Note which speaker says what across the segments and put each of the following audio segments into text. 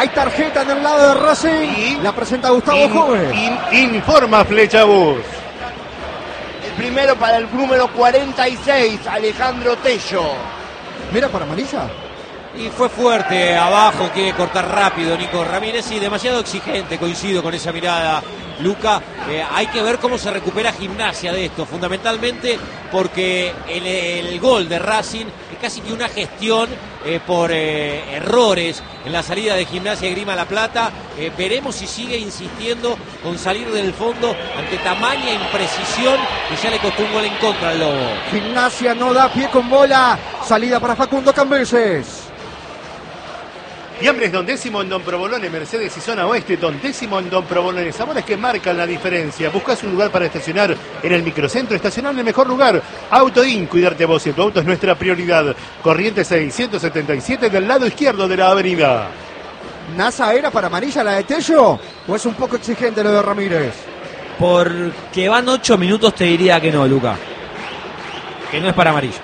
Speaker 1: Hay tarjeta en el lado de Racing.
Speaker 2: Y
Speaker 1: la presenta Gustavo Jove.
Speaker 2: Informa Flechabús.
Speaker 3: El primero para el número 46, Alejandro Tello.
Speaker 1: Mira para amarilla.
Speaker 4: Y fue fuerte abajo, quiere cortar rápido Nico Ramírez y demasiado exigente, coincido con esa mirada, Luca. Hay que ver cómo se recupera Gimnasia de esto, fundamentalmente porque el gol de Racing es casi que una gestión por errores en la salida de Gimnasia y Grima La Plata. Veremos si sigue insistiendo con salir del fondo ante tamaña imprecisión que ya le costó un gol en contra al Lobo.
Speaker 1: Gimnasia no da pie con bola. Salida para Facundo Cambeses.
Speaker 2: Fiambres Don Décimo en Don Provolone, Mercedes y Zona Oeste, Don Décimo en Don Provolone. Sabores que marcan la diferencia. Buscas un lugar para estacionar en el microcentro, estacionar en el mejor lugar. Autoin, cuidarte vos y tu auto es nuestra prioridad. Corriente 677 del lado izquierdo de la avenida.
Speaker 1: ¿NASA era para amarilla la de Tello? ¿O es un poco exigente lo de Ramírez?
Speaker 5: Porque van 8 minutos te diría que no, Luca. Que no es para amarilla.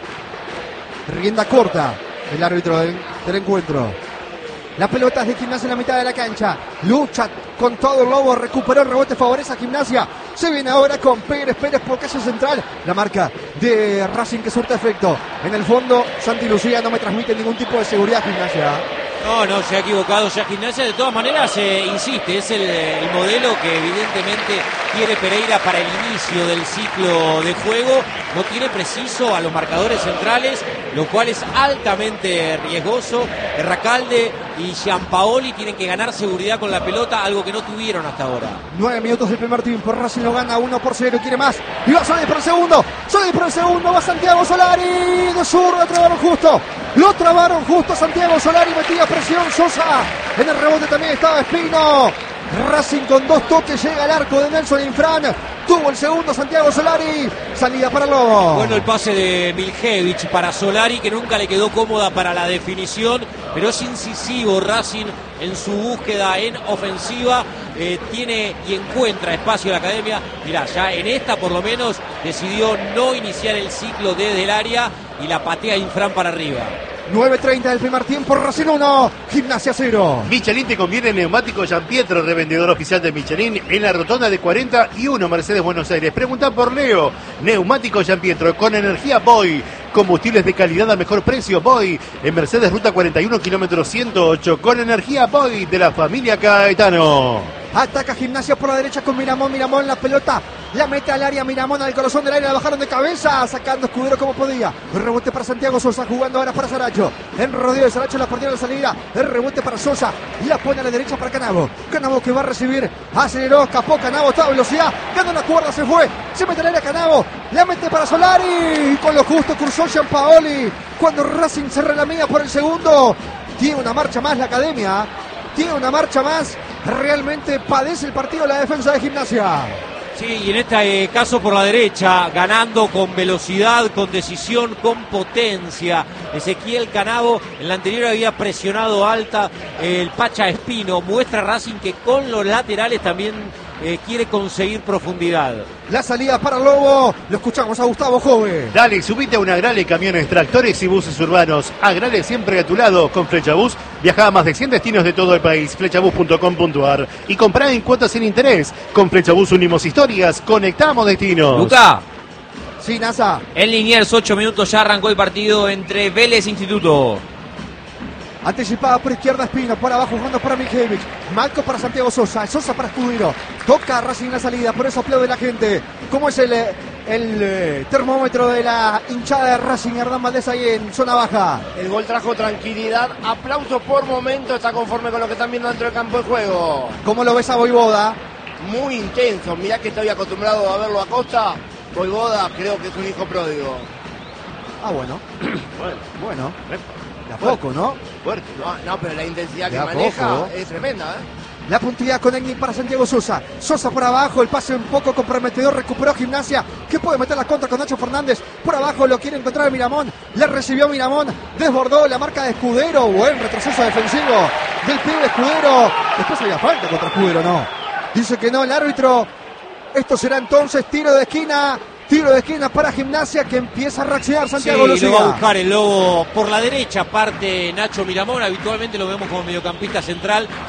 Speaker 1: Rienda corta el árbitro del encuentro. La pelota es de Gimnasia en la mitad de la cancha. Lucha con todo el Lobo. Recuperó el rebote. Favorece a Gimnasia. Se viene ahora con Pérez por calle central. La marca de Racing que surte efecto. En el fondo, Santi Lucía no me transmite ningún tipo de seguridad a Gimnasia.
Speaker 4: No, se ha equivocado ya Gimnasia. De todas maneras, insiste, es el modelo que evidentemente quiere Pereira para el inicio del ciclo de juego. No tiene preciso a los marcadores centrales, lo cual es altamente riesgoso. Erracalde y Gianpaoli tienen que ganar seguridad con la pelota, algo que no tuvieron hasta ahora.
Speaker 1: 9 minutos del primer tiempo. Racing lo gana 1-0. Quiere más. Y va Solari por el segundo. Solari por el segundo. Va Santiago Solari. De sur lo trabaron justo. Lo trabaron justo Santiago Solari. Metía presión Sosa. En el rebote también estaba Espino. Racing con 2 toques llega al arco de Nelson Infran. Tuvo el segundo Santiago Solari. Salida para Lobo.
Speaker 4: Bueno, el pase de Miljevich para Solari, que nunca le quedó cómoda para la definición, pero es incisivo Racing en su búsqueda en ofensiva. Tiene y encuentra espacio la academia. Mirá, ya en esta por lo menos decidió no iniciar el ciclo desde el área y la patea Infran para arriba.
Speaker 1: 9:30 del primer tiempo, Racing 1, Gimnasia 0.
Speaker 2: Michelin te conviene neumático Gianpietro, revendedor oficial de Michelin en la rotonda de 41 Mercedes Buenos Aires. Pregunta por Leo. Neumático Gianpietro con energía Boy. Combustibles de calidad a mejor precio Boy. En Mercedes Ruta 41 kilómetro 108 con energía Boy de la familia Caetano.
Speaker 1: Ataca Gimnasia por la derecha con Miramón. Miramón la pelota. La mete al área. Miramón al corazón del área. La bajaron de cabeza. Sacando Escudero como podía. El rebote para Santiago Sosa. Jugando ahora para Saracho. En rodeo de Saracho la perdió en la salida. El rebote para Sosa. La pone a la derecha para Canavo. Canavo que va a recibir. Aceleró. Escapó. Canavo está a velocidad. Gana una cuerda. Se fue. Se mete al área Canavo. La mete para Solari. Con lo justo cruzó Gianpaoli. Cuando Racing se relamía por el segundo. Tiene una marcha más la academia. Tiene una marcha más. Realmente padece el partido la defensa de Gimnasia.
Speaker 4: Sí, y en este caso por la derecha, ganando con velocidad, con decisión, con potencia. Ezequiel Canavo, en la anterior había presionado alta el Pacha Espino. Muestra Racing que con los laterales también quiere conseguir profundidad.
Speaker 1: La salida para Lobo. Lo escuchamos a Gustavo Jove.
Speaker 2: Dale, subite a un Agrale, camiones, tractores y buses urbanos. Agrale siempre a tu lado. Con Flechabús viaja a más de 100 destinos de todo el país. Flechabús.com.ar. Y comprá en cuotas sin interés. Con Flechabús unimos historias, conectamos destinos.
Speaker 5: Luca.
Speaker 1: Sí, NASA.
Speaker 5: En Liniers, 8 minutos ya arrancó el partido entre Vélez e Instituto.
Speaker 1: Anticipada por izquierda Espino, por abajo jugando para Miljevich. Malco para Santiago Sosa, Sosa para Escudero. Toca Racing en la salida, por eso aplaude la gente. ¿Cómo es el termómetro de la hinchada de Racing? Hernán Valdés ahí en zona baja.
Speaker 3: El gol trajo tranquilidad. Aplausos por momento. Está conforme con lo que están viendo dentro del campo de juego.
Speaker 1: ¿Cómo lo ves a Voivoda?
Speaker 3: Muy intenso. Mirá que estoy acostumbrado a verlo a Costa. Voivoda creo que es un hijo pródigo.
Speaker 1: Ah, bueno. Bueno. De a
Speaker 2: Fuerte.
Speaker 1: poco, ¿no?
Speaker 2: Fuerte.
Speaker 3: No, pero la intensidad
Speaker 1: De
Speaker 3: que
Speaker 1: a
Speaker 3: maneja
Speaker 1: poco.
Speaker 3: es tremenda, ¿eh?
Speaker 1: La puntilidad con Egni para Santiago Sosa. Sosa por abajo, el pase un poco comprometedor. Recuperó Gimnasia, que puede meter la contra con Nacho Fernández. Por abajo lo quiere encontrar Miramón. Le recibió Miramón. Desbordó la marca de Escudero. Buen retroceso defensivo del pibe Escudero. Después había falta contra Escudero, ¿no? Dice que no el árbitro. Esto será entonces tiro de esquina. Tiro de esquina para Gimnasia, que empieza a reaccionar Santiago
Speaker 4: Sí, lo
Speaker 1: Lucía.
Speaker 4: va a buscar el Lobo por la derecha, parte Nacho Miramón. Habitualmente lo vemos como mediocampista central.